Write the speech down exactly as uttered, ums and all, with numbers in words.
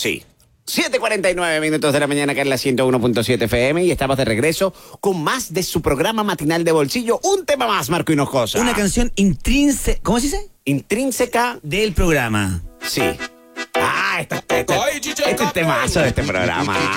Sí. siete cuarenta y nueve minutos de la mañana acá en la ciento uno punto siete F M y estamos de regreso con más de su programa matinal de bolsillo. Un tema más, Marco Hinojosa. Una canción intrínseca, ¿cómo se dice? Intrínseca Del programa. Sí. Ah, este, este, este, este es temazo de este programa.